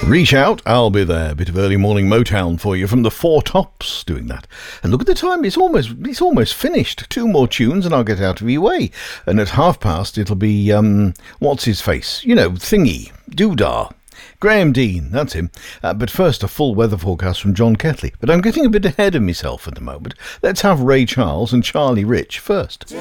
Reach out, I'll be there. Bit of early morning Motown for you from the Four Tops doing that. And look at the time, it's almost finished. Two more tunes and I'll get out of your way. And at past, it'll be, what's his face? You know, Thingy, Doodah. Graham Dean, that's him. But first, a full weather forecast from John Ketley. But I'm getting a bit ahead of myself at the moment. Let's have Ray Charles and Charlie Rich first.